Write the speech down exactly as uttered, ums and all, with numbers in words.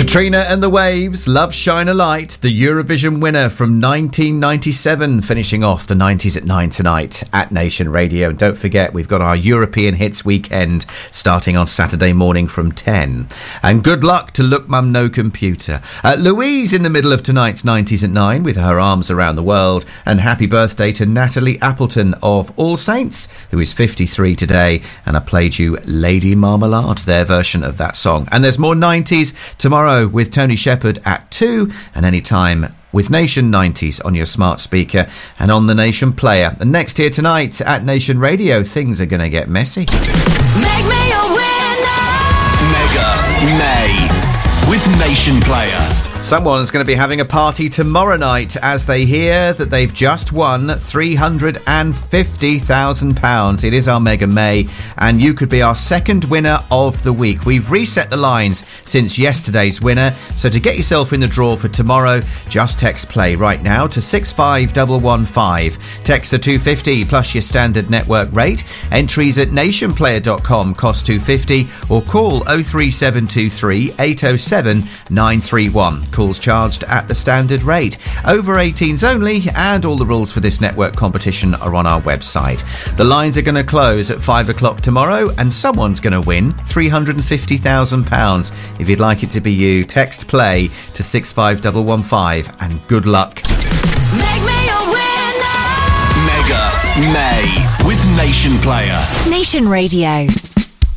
Katrina and the Waves, Love Shine a Light, the Eurovision winner from nineteen ninety-seven, finishing off the nineties at nine tonight at Nation Radio. And don't forget, we've got our European Hits Weekend starting on Saturday morning from ten. And good luck to Look Mum No Computer. Uh, Louise in the middle of tonight's nineties at nine with her arms around the world. And happy birthday to Natalie Appleton of All Saints, who is fifty-three today. And I played you Lady Marmalade, their version of that song. And there's more nineties tomorrow with Tony Shepherd at two, and any time with Nation nineties on your smart speaker and on the Nation player. And next here tonight at Nation Radio, things are going to get messy. Make me a winner! Mega May with Nation player. Someone's going to be having a party tomorrow night as they hear that they've just won three hundred fifty thousand pounds. It is our Mega May, and you could be our second winner of the week. We've reset the lines since yesterday's winner, so to get yourself in the draw for tomorrow, just text play right now to six five one one five. Text the two fifty plus your standard network rate. Entries at nation player dot com cost two fifty, or call oh three seven two three eight oh seven nine three one. Calls charged at the standard rate. Over eighteens only, and all the rules for this network competition are on our website. The lines are going to close at five o'clock tomorrow, and someone's going to win three hundred fifty thousand pounds. If you'd like it to be you, text play to six five one one five, and good luck. Make me a winner! Mega May with Nation player. Nation Radio.